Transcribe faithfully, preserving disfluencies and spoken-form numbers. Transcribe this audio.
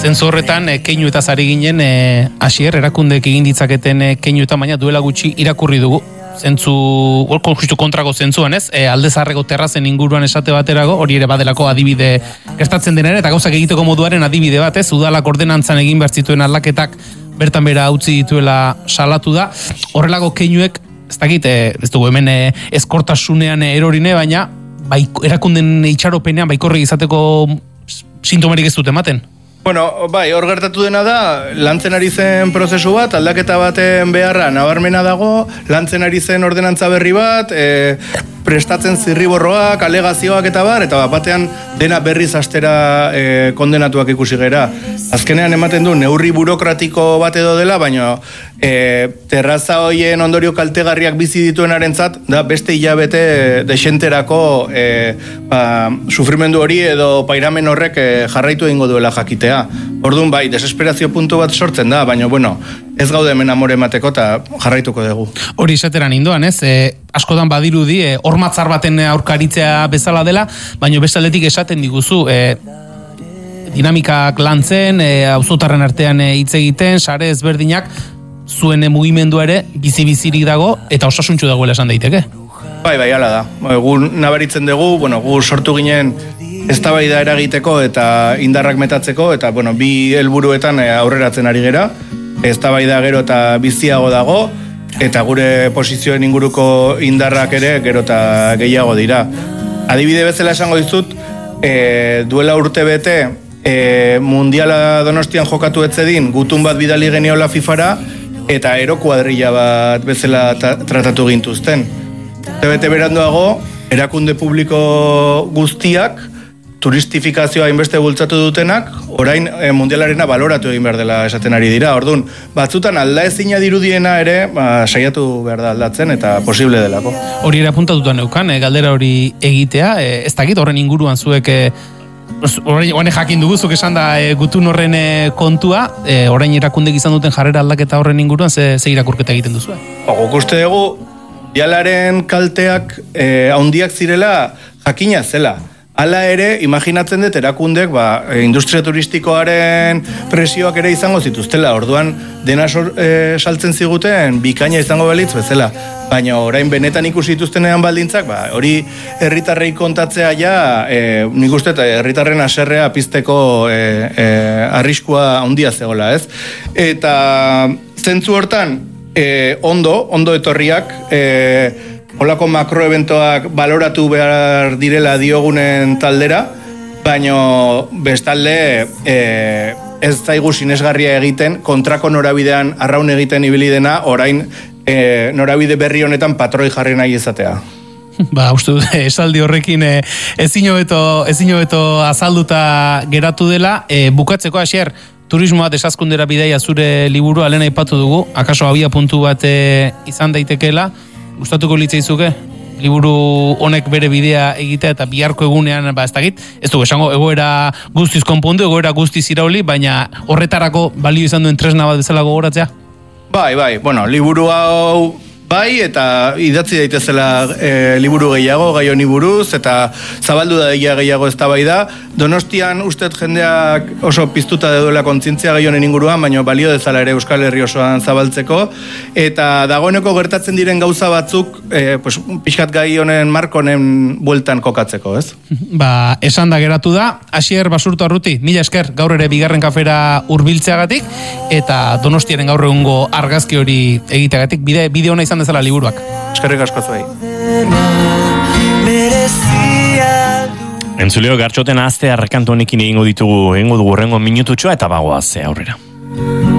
Zentzu horretan, e, keinu eta zari ginen, e, asier, erakundek egin ditzaketen e, keinu eta baina duela gutxi irakurri dugu. Zentzu, orko justu kontrako zentzuan ez, e, alde zaharreko terrazen inguruan esate baterago, hori ere badelako adibide gertatzen denaren, eta gauzak egiteko moduaren adibide bat ez, udalak ordenantzan egin behar zituen aldaketak bertan bera utzi dituela salatu da. Horrelako keinuek, ez dakit, e, ez dugu hemen e, eskortasunean e, erorine, baina baiko, erakunden itxaropenean baikorri izateko sintomarik ez dut ematen. Bueno, bai, hor gertatu dena da, lantzen ari zen prozesu bat, aldaketa baten beharra nabarmena dago, lantzen ari zen ordenantza berri bat, e, prestatzen zirriborroak, alegazioak eta bar, eta batean dena berriz astera e, kondenatuak ikusi gera. Azkenean ematen du, neurri burokratiko bat edo dela, baina e, terraza hoien ondorio kaltegarriak bizi dituenarentzat, da beste hilabete desenterako e, ba, sufrimendu hori edo pairamen horrek e, jarraitu egingo duela jakitea. Orduan bai, desesperazio puntu bat sortzen da, baina bueno, ez gaude hemen amore emateko eta jarraituko dugu. Hori esateran indoan, ez? E, askotan badirudi, e, hormatzar baten aurkaritzea bezala dela, baina bestaletik esaten diguzu, e, dinamikak lantzen, e, auzotarren artean hitz egiten, sare ezberdinak, zuen e, mugimendua ere bizi-bizirik dago eta osasuntsu dagoela esan daiteke. Bai, bai, hala da. Gu nabaritzen dugu, bueno, gu sortu ginen eztabaida eragiteko eta indarrak metatzeko, eta bueno, bi helburuetan aurreratzen ari gera. Eztabaida gero eta biziago dago, eta gure posizioen inguruko indarrak ere gero eta gehiago dira. Adibide bezala esango dizut, e, duela urte bete, e, mundiala Donostian jokatu etzedin, gutun bat bidali geniola fifara, eta ero kuadrilla bat bezala tratatu gintuzten. Urte bete beranduago, erakunde publiko guztiak, turistifikazioa inbeste bultzatu dutenak, orain e, mundialarena baloratu egin behar dela esaten ari dira. Orduan, batzutan alda ezina dirudiena ere, ba, saiatu behar da aldatzen eta posible delako. Hori ere apuntatuta neukan, e, galdera hori egitea, e, ez dakit horren inguruan zuek, e, orain jakin duguzuk esan da e, gutun horren e, kontua, e, orain erakundek izan duten jarrera aldaketa horren inguruan, ze, ze irakurketa egiten duzu? Guk uste dugu, mundialaren kalteak e, handiak zirela jakina zela. Hala ere, imaginatzen dut erakundek ba, industria turistikoaren presioak ere izango zituztela. Orduan, dena sor, e, saltzen ziguten bikaina izango balitz bezala. Baina orain benetan ikusi dituztenean baldintzak, ba, hori herritarrei kontatzea ja, e, nik uste eta herritarren haserrea pizteko e, e, arriskua handia zegoela, ez? Eta zentzu hortan, e, ondo, ondo etorriak, e, holako makroeventoak baloratu behar direla diogunen taldera, baino bestalde e, ez zaigu sinesgarria egiten, kontrako norabidean arraun egiten ibili dena, orain e, norabide berri honetan patroi jarri nahi izatea. Ba, uste dut, esaldi horrekin e, ezin hobeto, ezin hobeto azalduta geratu dela, e, bukatzeko Asier, turismoa desazkundera bidaia zure liburua lehen aipatu dugu, akaso abia puntu bat e, izan daitekeela, gustatuko litzaizuke liburu honek bere bidea egitea eta biharko egunean ba ez dakit, ez du esango egoera guztiz konpondu, egoera guztiz irauli, baina horretarako balio izan duen tresna bat bezala gogoratzea? Bai, bai, bueno, liburu hau bai, eta idatzi daitezela e, liburu gehiago, gai honi buruz, eta zabaldu da gehiago eztabaida. Donostian ustet jendeak oso piztuta duela kontzientzia gai honen inguruan, baina balio dezala ere Euskal Herri osoan zabaltzeko, eta dagoeneko gertatzen diren gauza batzuk, e, pues, pixkat gai honen marko honen bueltan kokatzeko, ez? Ba, esan da geratu da, Asier Basurto Arruti, mila esker gaur ere bigarren kafera hurbiltzeagatik, eta Donostiaren gaur egungo argazki hori egiteagatik, bide, bide ona izan dezala liburuak. Eskerrik asko zuei. Entzuleo, gartxoten azte arrekantu honekin egingo ditugu, egingo dugu rengo minututxoa eta bagoaz aurrera.